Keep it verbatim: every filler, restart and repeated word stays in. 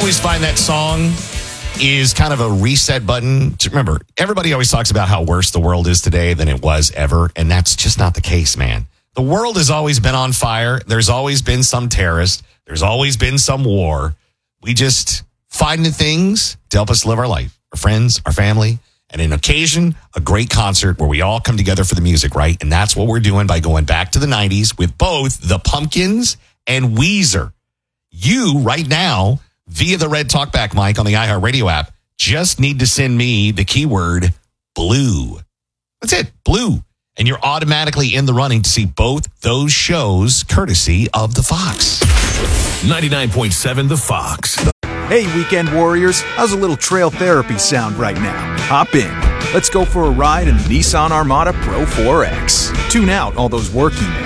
always find that song is kind of a reset button. Remember, everybody always talks about how worse the world is today than it was ever, and that's just not the case, man. The world has always been on fire. There's always been some terrorist. There's always been some war. We just find the things to help us live our life, our friends, our family, and an occasion, a great concert where we all come together for the music, right? And that's what we're doing by going back to the nineties with both the Pumpkins and Weezer. You, right now, via the Red Talkback mic on the iHeartRadio app, just need to send me the keyword blue. That's it, blue. And you're automatically in the running to see both those shows courtesy of the Fox. ninety-nine point seven The Fox. Hey, weekend warriors, how's a little trail therapy sound right now? Hop in. Let's go for a ride in the Nissan Armada Pro four X. Tune out all those work emails